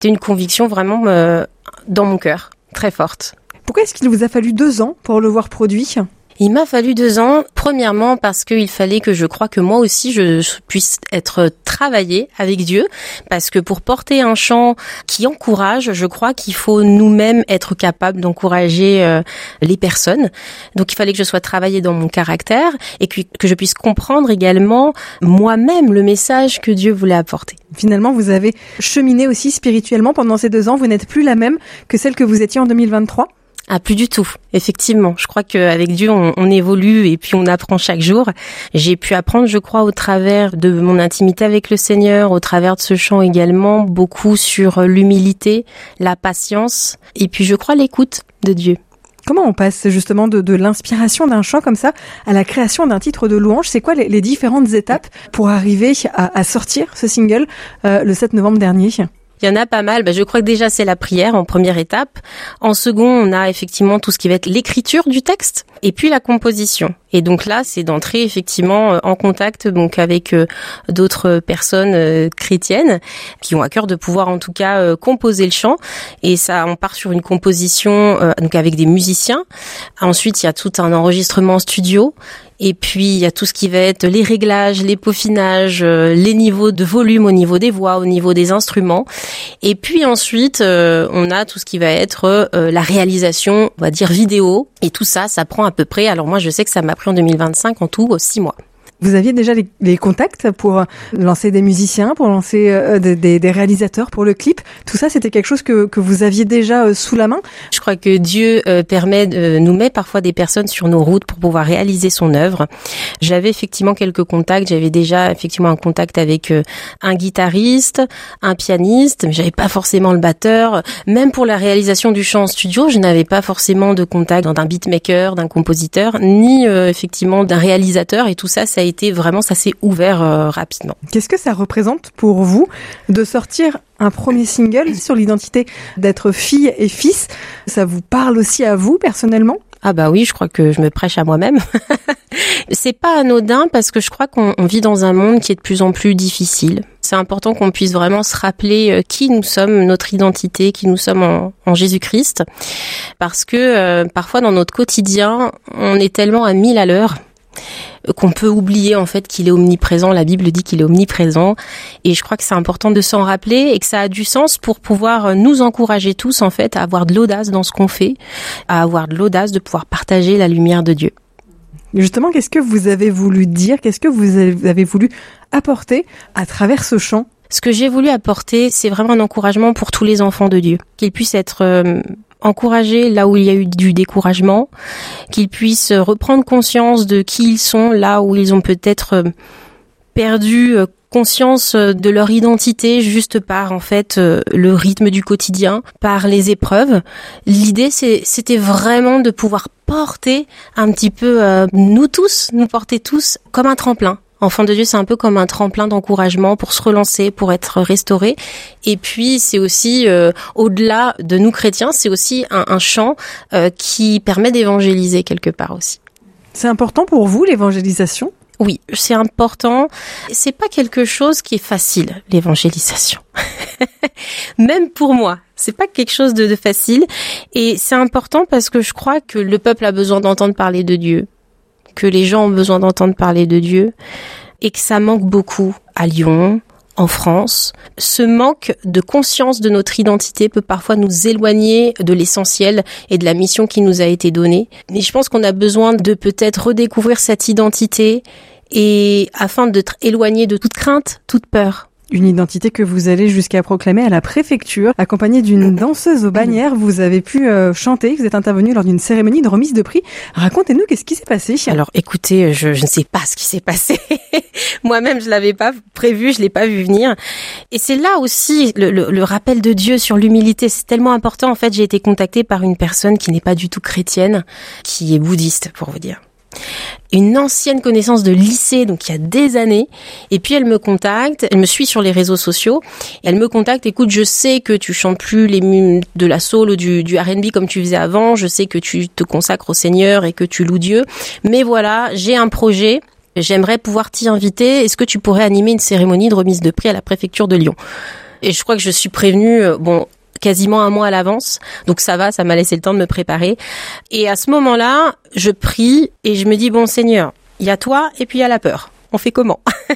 C'était une conviction vraiment dans mon cœur, très forte. Pourquoi est-ce qu'il vous a fallu 2 ans pour le voir produit ? Il m'a fallu 2 ans, premièrement parce qu'il fallait que je crois que moi aussi je puisse être travaillée avec Dieu, parce que pour porter un chant qui encourage, je crois qu'il faut nous-mêmes être capables d'encourager les personnes. Donc il fallait que je sois travaillée dans mon caractère et que je puisse comprendre également moi-même le message que Dieu voulait apporter. Finalement, vous avez cheminé aussi spirituellement pendant ces 2 ans. Vous n'êtes plus la même que celle que vous étiez en 2023 ? Ah, plus du tout. Effectivement. Je crois qu'avec Dieu, on évolue et puis on apprend chaque jour. J'ai pu apprendre, je crois, au travers de mon intimité avec le Seigneur, au travers de ce chant également, beaucoup sur l'humilité, la patience et puis, je crois, l'écoute de Dieu. Comment on passe justement de l'inspiration d'un chant comme ça à la création d'un titre de louange ? C'est quoi les différentes étapes pour arriver à sortir ce single le 7 novembre dernier ? Il y en a pas mal. Je crois que déjà c'est la prière en première étape. En second, on a effectivement tout ce qui va être l'écriture du texte et puis la composition. Et donc là, c'est d'entrer effectivement en contact donc avec d'autres personnes chrétiennes qui ont à cœur de pouvoir en tout cas composer le chant. Et ça, on part sur une composition donc avec des musiciens. Ensuite, il y a tout un enregistrement studio. Et puis, il y a tout ce qui va être les réglages, les peaufinages, les niveaux de volume au niveau des voix, au niveau des instruments. Et puis ensuite, on a tout ce qui va être la réalisation, on va dire vidéo. Et tout ça, ça prend à peu près, alors moi je sais que ça m'a pris en 2025 en tout 6 mois. Vous aviez déjà les contacts pour lancer des musiciens, pour lancer des réalisateurs pour le clip. Tout ça, c'était quelque chose que vous aviez déjà sous la main. Je crois que Dieu nous met parfois des personnes sur nos routes pour pouvoir réaliser son œuvre. J'avais effectivement quelques contacts. J'avais déjà effectivement un contact avec un guitariste, un pianiste, mais j'avais pas forcément le batteur. Même pour la réalisation du chant en studio, je n'avais pas forcément de contact d'un beatmaker, d'un compositeur, ni effectivement d'un réalisateur. Et tout ça, ça s'est ouvert rapidement. Qu'est-ce que ça représente pour vous de sortir un premier single sur l'identité d'être fille et fils ? Ça vous parle aussi à vous personnellement ? Ah bah oui, je crois que je me prêche à moi-même. C'est pas anodin parce que je crois qu'on vit dans un monde qui est de plus en plus difficile. C'est important qu'on puisse vraiment se rappeler qui nous sommes, notre identité, qui nous sommes en Jésus-Christ. Parce que parfois dans notre quotidien, on est tellement à 1000 à l'heure qu'on peut oublier en fait qu'il est omniprésent. La Bible dit qu'il est omniprésent et je crois que c'est important de s'en rappeler et que ça a du sens pour pouvoir nous encourager tous en fait à avoir de l'audace dans ce qu'on fait, à avoir de l'audace de pouvoir partager la lumière de Dieu. Justement, qu'est-ce que vous avez voulu dire ? Qu'est-ce que vous avez voulu apporter à travers ce chant ? Ce que j'ai voulu apporter, c'est vraiment un encouragement pour tous les enfants de Dieu, qu'ils puissent être encouragés là où il y a eu du découragement, qu'ils puissent reprendre conscience de qui ils sont là où ils ont peut-être perdu conscience de leur identité juste par en fait le rythme du quotidien, par les épreuves. L'idée c'était vraiment de pouvoir porter un petit peu nous porter tous comme un tremplin. Enfant de Dieu, c'est un peu comme un tremplin d'encouragement pour se relancer, pour être restauré. Et puis, c'est aussi, au-delà de nous chrétiens, c'est aussi un chant qui permet d'évangéliser quelque part aussi. C'est important pour vous, l'évangélisation ? Oui, c'est important. C'est pas quelque chose qui est facile, l'évangélisation. Même pour moi, c'est pas quelque chose de facile. Et c'est important parce que je crois que le peuple a besoin d'entendre parler de Dieu, que les gens ont besoin d'entendre parler de Dieu et que ça manque beaucoup à Lyon, en France. Ce manque de conscience de notre identité peut parfois nous éloigner de l'essentiel et de la mission qui nous a été donnée. Et je pense qu'on a besoin de peut-être redécouvrir cette identité et afin d'être éloigné de toute crainte, toute peur. Une identité que vous allez jusqu'à proclamer à la préfecture, accompagnée d'une danseuse aux bannières. Vous avez pu chanter, vous êtes intervenu lors d'une cérémonie de remise de prix. Racontez-nous, qu'est-ce qui s'est passé ? Alors écoutez, je ne sais pas ce qui s'est passé. Moi-même, je l'avais pas prévu, je l'ai pas vu venir. Et c'est là aussi le rappel de Dieu sur l'humilité. C'est tellement important. En fait, j'ai été contactée par une personne qui n'est pas du tout chrétienne, qui est bouddhiste, pour vous dire. Une ancienne connaissance de lycée, donc il y a des années, et puis elle me contacte, elle me suit sur les réseaux sociaux, et elle me contacte, écoute, je sais que tu chantes plus de la soul ou du R&B comme tu faisais avant, je sais que tu te consacres au Seigneur et que tu loues Dieu, mais voilà, j'ai un projet, j'aimerais pouvoir t'y inviter, est-ce que tu pourrais animer une cérémonie de remise de prix à la préfecture de Lyon ? Et je crois que je suis prévenue, quasiment un mois à l'avance. Donc ça va, ça m'a laissé le temps de me préparer. Et à ce moment-là, je prie et je me dis, bon Seigneur, il y a toi et puis il y a la peur. On fait comment?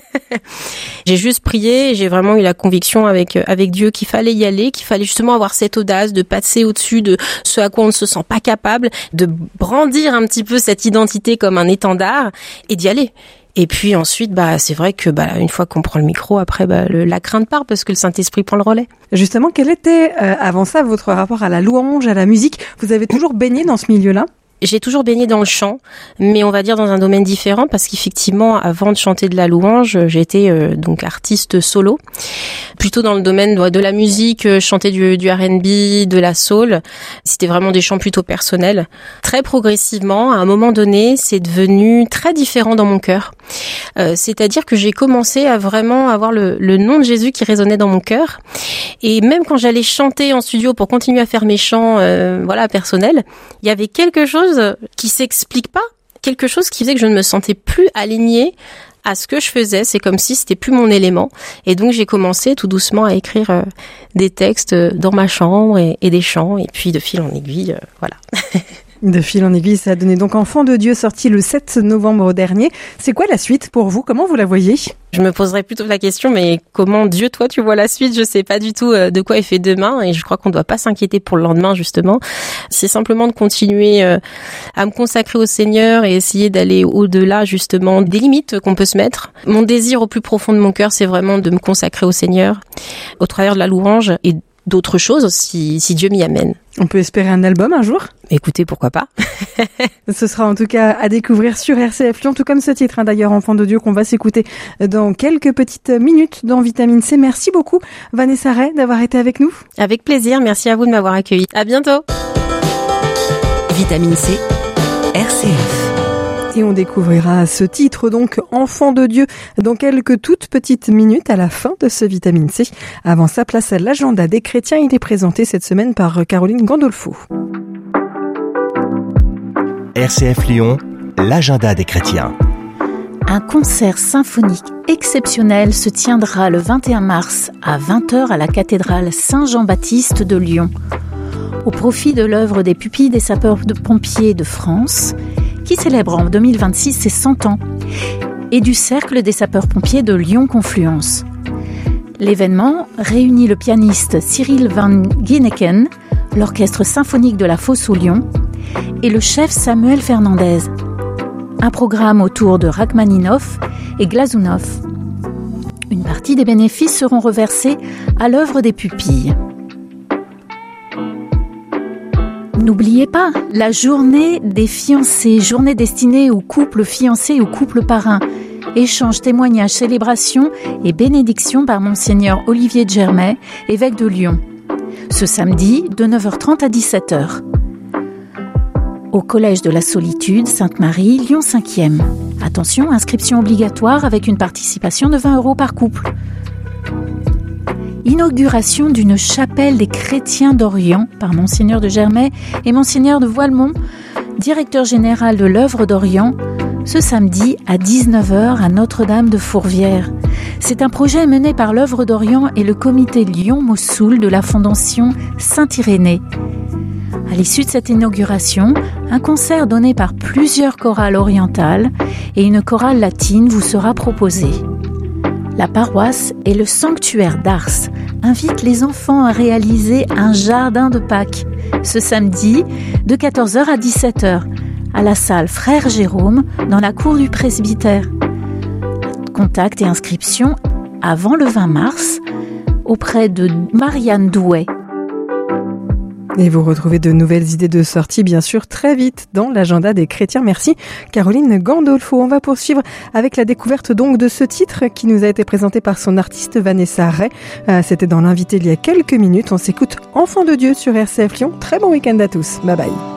J'ai juste prié et j'ai vraiment eu la conviction avec Dieu qu'il fallait y aller, qu'il fallait justement avoir cette audace de passer au-dessus de ce à quoi on ne se sent pas capable, de brandir un petit peu cette identité comme un étendard et d'y aller. Et puis ensuite, c'est vrai que une fois qu'on prend le micro, après la crainte part parce que le Saint-Esprit prend le relais. Justement, quel était avant ça votre rapport à la louange, à la musique? Vous avez toujours baigné dans ce milieu-là? J'ai toujours baigné dans le chant, mais on va dire dans un domaine différent parce qu'effectivement, avant de chanter de la louange, j'étais donc artiste solo, plutôt dans le domaine de la musique, je chantais du R&B, de la soul. C'était vraiment des chants plutôt personnels. Très progressivement, à un moment donné, c'est devenu très différent dans mon cœur. C'est-à-dire que j'ai commencé à vraiment avoir le nom de Jésus qui résonnait dans mon cœur. Et même quand j'allais chanter en studio pour continuer à faire mes chants personnels, il y avait quelque chose qui s'explique pas, quelque chose qui faisait que je ne me sentais plus alignée à ce que je faisais. C'est comme si c'était plus mon élément. Et donc j'ai commencé tout doucement à écrire des textes dans ma chambre et des chants. Et puis de fil en aiguille, voilà. De fil en aiguille, ça a donné donc Enfant de Dieu, sorti le 7 novembre dernier. C'est quoi la suite pour vous? Comment vous la voyez? Je me poserais plutôt la question, mais comment Dieu, toi, tu vois la suite? Je sais pas du tout de quoi il fait demain et je crois qu'on ne doit pas s'inquiéter pour le lendemain, justement. C'est simplement de continuer à me consacrer au Seigneur et essayer d'aller au-delà, justement, des limites qu'on peut se mettre. Mon désir au plus profond de mon cœur, c'est vraiment de me consacrer au Seigneur au travers de la louange et d'autres choses si Dieu m'y amène. On peut espérer un album un jour? Écoutez, pourquoi pas. Ce sera en tout cas à découvrir sur RCF Lyon, tout comme ce titre, d'ailleurs, Enfant de Dieu, qu'on va s'écouter dans quelques petites minutes dans Vitamine C. Merci beaucoup, Vanessa Ray, d'avoir été avec nous. Avec plaisir, merci à vous de m'avoir accueilli. À bientôt. Vitamine C, RCF. Et on découvrira ce titre, donc Enfant de Dieu, dans quelques toutes petites minutes à la fin de ce Vitamine C. Avant ça, place à l'agenda des chrétiens. Il est présenté cette semaine par Caroline Gandolfo. RCF Lyon, l'agenda des chrétiens. Un concert symphonique exceptionnel se tiendra le 21 mars à 20h à la cathédrale Saint-Jean-Baptiste de Lyon, au profit de l'œuvre des pupilles des sapeurs-pompiers de France, qui célèbre en 2026 ses 100 ans, et du Cercle des sapeurs-pompiers de Lyon-Confluence. L'événement réunit le pianiste Cyril Van Ginneken, l'orchestre symphonique de la Fosse aux Lions, et le chef Samuel Fernandez. Un programme autour de Rachmaninoff et Glazunov. Une partie des bénéfices seront reversés à l'œuvre des pupilles. N'oubliez pas, la journée des fiancés, journée destinée aux couples fiancés et aux couples parrains. Échange, témoignages, célébrations et bénédictions par Monseigneur Olivier de Germay, évêque de Lyon. Ce samedi, de 9h30 à 17h. Au Collège de la Solitude, Sainte-Marie, Lyon 5e. Attention, inscription obligatoire avec une participation de 20 € par couple. Inauguration d'une chapelle des chrétiens d'Orient par Monseigneur de Germay et Monseigneur de Voilemont, directeur général de l'œuvre d'Orient, ce samedi à 19h à Notre-Dame de Fourvière. C'est un projet mené par l'œuvre d'Orient et le comité Lyon-Mossoul de la Fondation Saint-Irénée. À l'issue de cette inauguration, un concert donné par plusieurs chorales orientales et une chorale latine vous sera proposé. La paroisse et le sanctuaire d'Ars invitent les enfants à réaliser un jardin de Pâques ce samedi de 14h à 17h à la salle Frère Jérôme dans la cour du presbytère. Contact et inscription avant le 20 mars auprès de Marianne Douet. Et vous retrouvez de nouvelles idées de sortie, bien sûr, très vite dans l'agenda des chrétiens. Merci Caroline Gandolfo. On va poursuivre avec la découverte donc de ce titre qui nous a été présenté par son artiste Vanessa Ray. C'était dans l'invité il y a quelques minutes. On s'écoute Enfant de Dieu sur RCF Lyon. Très bon week-end à tous. Bye bye.